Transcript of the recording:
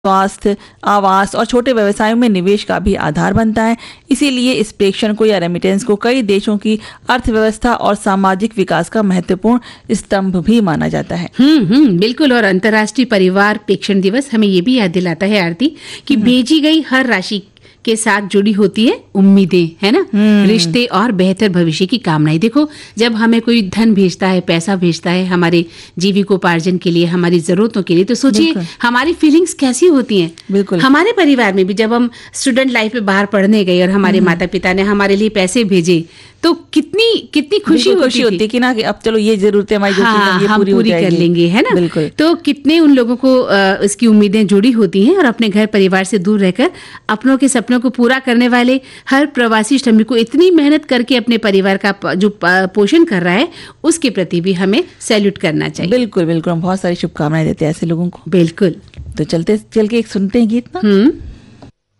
स्वास्थ्य, आवास और छोटे व्यवसायों में निवेश का भी आधार बनता है। इसीलिए इस प्रेषण को या रेमिटेंस को कई देशों की अर्थव्यवस्था और सामाजिक विकास का महत्वपूर्ण स्तंभ भी माना जाता है। बिल्कुल। और अंतर्राष्ट्रीय परिवार प्रेषण दिवस हमें ये भी याद दिलाता है आरती कि भेजी गई हर राशि के साथ जुड़ी होती है उम्मीदें, है ना, रिश्ते और बेहतर भविष्य की कामनाएं। देखो, जब हमें कोई धन भेजता है, पैसा भेजता है हमारे जीविकोपार्जन के लिए, हमारी जरूरतों के लिए, तो सोचिए हमारी फीलिंग्स कैसी होती हैं। बिल्कुल। हमारे परिवार में भी जब हम स्टूडेंट लाइफ में बाहर पढ़ने गए और हमारे माता पिता ने हमारे लिए पैसे भेजे, तो कितनी खुशी होती कि ना कि अब चलो ये जरूरतें हमारी जो ये हम पूरी कर लेंगे, है ना। बिल्कुल। तो कितने उन लोगों को इसकी उम्मीदें जुड़ी होती हैं और अपने घर परिवार से दूर रहकर अपनों के सपनों को पूरा करने वाले हर प्रवासी श्रमिक को इतनी मेहनत करके अपने परिवार का जो पोषण कर रहा है, उसके प्रति भी हमें सैल्यूट करना चाहिए। बिल्कुल बिल्कुल, हम बहुत सारी शुभकामनाएं देते हैं ऐसे लोगों को। बिल्कुल। तो चल के एक सुनते हैं गीत ना।